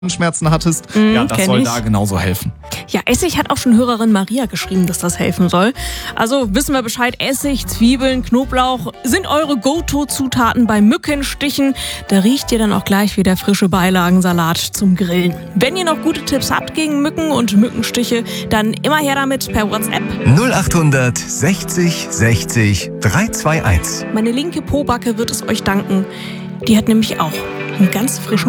Schmerzen hattest, das soll da genauso helfen. Ja, Essig hat auch schon Hörerin Maria geschrieben, dass das helfen soll. Also wissen wir Bescheid, Essig, Zwiebeln, Knoblauch sind eure Go-To-Zutaten bei Mückenstichen. Da riecht ihr dann auch gleich wie der frische Beilagensalat zum Grillen. Wenn ihr noch gute Tipps habt gegen Mücken und Mückenstiche, dann immer her damit per WhatsApp. 0800 60 60 321. Meine linke Pobacke wird es euch danken. Die hat nämlich auch einen ganz frischen